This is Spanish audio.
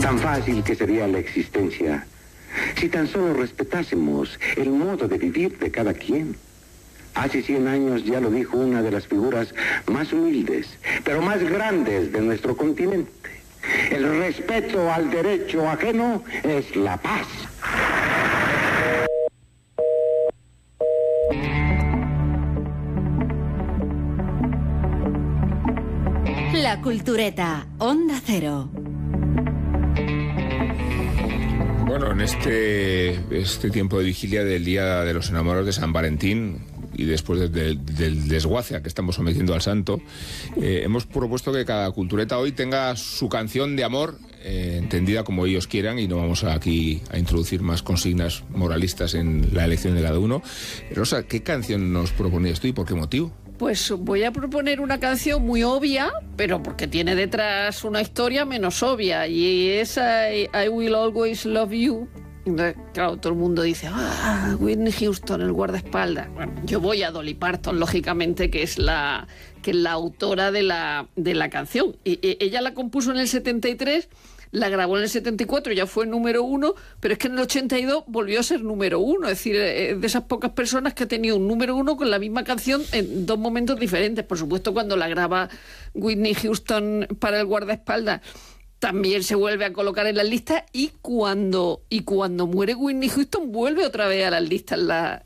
Tan fácil que sería la existencia si tan solo respetásemos el modo de vivir de cada quien. Hace 100 años ya lo dijo una de las figuras más humildes, pero más grandes de nuestro continente. El respeto al derecho ajeno es la paz. La Cultureta, Onda Cero. Bueno, en este tiempo de vigilia del Día de los Enamorados de San Valentín y después del desguace a que estamos sometiendo al santo, hemos propuesto que cada cultureta hoy tenga su canción de amor entendida como ellos quieran, y no vamos aquí a introducir más consignas moralistas en la elección de cada uno. Rosa, ¿qué canción nos proponías tú y por qué motivo? Pues voy a proponer una canción muy obvia, pero porque tiene detrás una historia menos obvia, y es I Will Always Love You. Entonces, claro, todo el mundo dice, Whitney Houston, el guardaespaldas. Bueno, yo voy a Dolly Parton, lógicamente, que es la autora de la canción. Y ella la compuso en el 73, la grabó en el 74, ya fue número 1, pero es que en el 82 volvió a ser número 1. Es decir, de esas pocas personas que ha tenido un número 1 con la misma canción en dos momentos diferentes. Por supuesto, cuando la graba Whitney Houston para el guardaespaldas, también se vuelve a colocar en las listas, y cuando muere Whitney Houston vuelve otra vez a las listas